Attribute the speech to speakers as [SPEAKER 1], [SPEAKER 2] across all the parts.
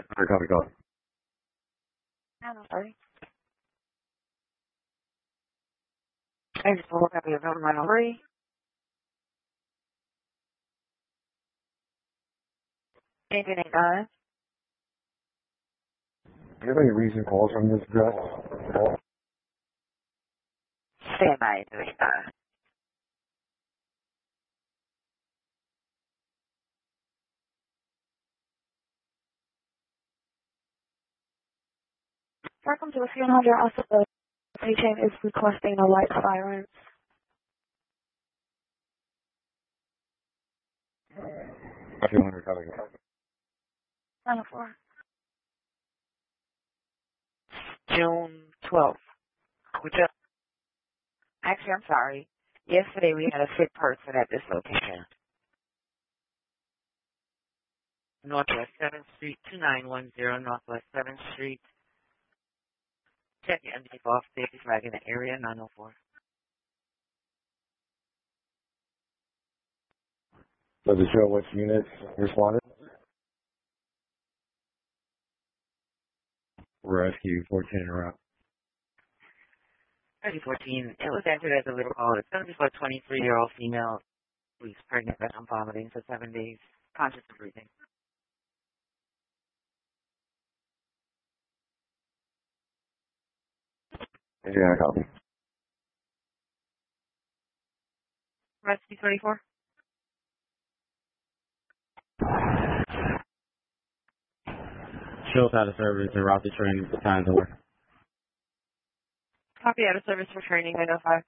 [SPEAKER 1] Copy, call.
[SPEAKER 2] I'm sorry. I just will copy of my number. Anything ain't done.
[SPEAKER 1] Do you have any recent calls from this address?
[SPEAKER 2] Stand by, doing done. Welcome to the funeral home. Also, the patient is requesting a light siren.
[SPEAKER 1] Copy, 100, copy, copy.
[SPEAKER 2] 904. June 12th. Which, actually, I'm sorry. Yesterday we had a sick person at this location. Northwest 7th Street, 2910 Northwest 7th Street. Check your underneath off safety flag in the area, 904.
[SPEAKER 1] Does it show which units responded? Rescue 14 in a row.
[SPEAKER 2] 3014. It was entered as a little call. It's going to be for a 23-year-old female who's pregnant but I'm vomiting for 7 days, conscious of breathing.
[SPEAKER 1] Yeah, copy.
[SPEAKER 2] Rescue 34.
[SPEAKER 1] Shows out of service and route to training for times over.
[SPEAKER 2] Copy out of service for training, 905.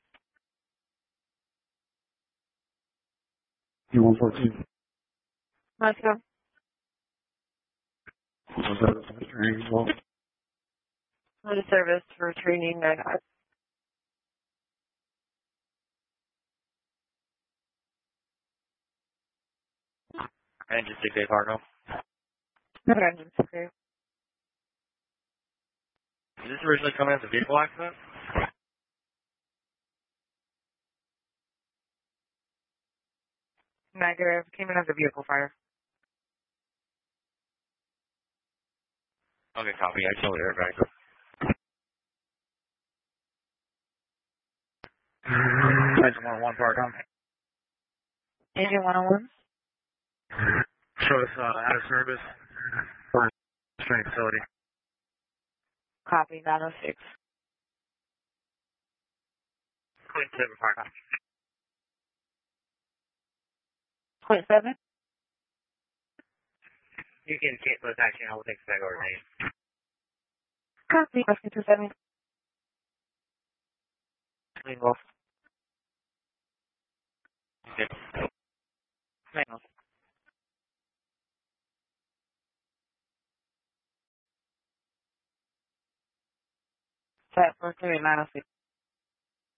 [SPEAKER 1] Q114.
[SPEAKER 2] Let's go.
[SPEAKER 1] Service for training as well.
[SPEAKER 2] Out of service for training, 905.
[SPEAKER 1] Engine 6A cargo.
[SPEAKER 2] Okay.
[SPEAKER 1] Is this originally coming as a vehicle accident?
[SPEAKER 2] Negative. Came in as a vehicle fire.
[SPEAKER 1] Okay, copy. I totally heard right. Engine 101 part on.
[SPEAKER 2] Engine 101.
[SPEAKER 1] Shows out of service for training facility.
[SPEAKER 2] Copy, 906.
[SPEAKER 1] 27 part on.
[SPEAKER 2] 27.
[SPEAKER 1] You can cancel this action. I will take back over name.
[SPEAKER 2] Copy. Rescue 27.
[SPEAKER 1] Clean wolf. Okay.
[SPEAKER 2] Manual. Set for 906.